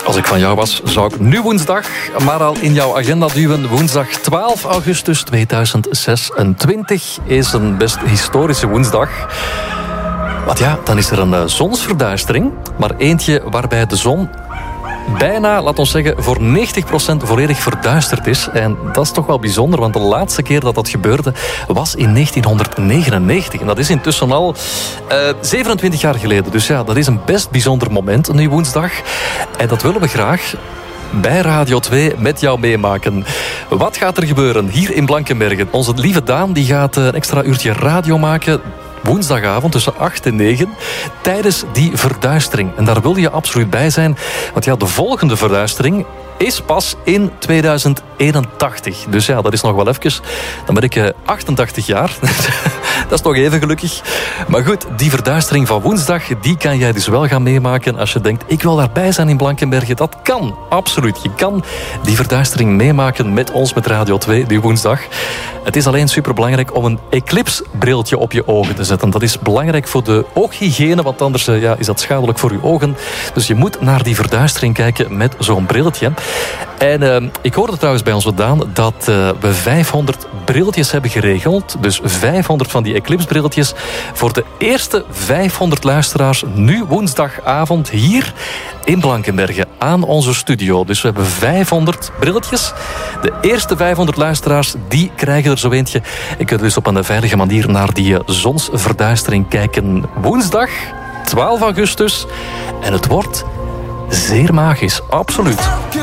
Als ik van jou was, zou ik nu woensdag maar al in jouw agenda duwen. Woensdag 12 augustus 2026 is een best historische woensdag. Want ja, dan is er een zonsverduistering. Maar eentje waarbij de zon bijna, laat ons zeggen, voor 90% volledig verduisterd is. En dat is toch wel bijzonder, want de laatste keer dat dat gebeurde was in 1999. En dat is intussen al 27 jaar geleden. Dus ja, dat is een best bijzonder moment, nu woensdag. En dat willen we graag bij Radio 2 met jou meemaken. Wat gaat er gebeuren hier in Blankenbergen? Onze lieve Daan die gaat een extra uurtje radio maken woensdagavond tussen 8 en 9 tijdens die verduistering. En daar wil je absoluut bij zijn. Want ja, de volgende verduistering is pas in 2081. Dus ja, dat is nog wel even. Dan ben ik 88 jaar. Dat is nog even gelukkig. Maar goed, die verduistering van woensdag, die kan jij dus wel gaan meemaken als je denkt, ik wil daarbij zijn in Blankenbergen. Dat kan, absoluut. Je kan die verduistering meemaken met ons, met Radio 2, die woensdag. Het is alleen superbelangrijk om een eclipsbriltje op je ogen te zetten. Dat is belangrijk voor de ooghygiëne, want anders is dat schadelijk voor je ogen. Dus je moet naar die verduistering kijken met zo'n brilletje. En ik hoorde trouwens bij ons Daan dat we 500 brilletjes hebben geregeld. Dus 500 van die eclipsbrilletjes voor de eerste 500 luisteraars nu woensdagavond hier in Blankenbergen aan onze studio. Dus we hebben 500 brilletjes. De eerste 500 luisteraars, die krijgen er zo eentje. En kunnen dus op een veilige manier naar die zonsverduistering kijken. Woensdag 12 augustus. En het wordt zeer magisch, absoluut.